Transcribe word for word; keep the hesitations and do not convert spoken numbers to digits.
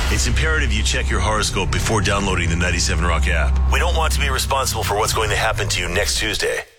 It's imperative you check your horoscope before downloading the ninety-seven Rock app. We don't want to be responsible for what's going to happen to you next Tuesday.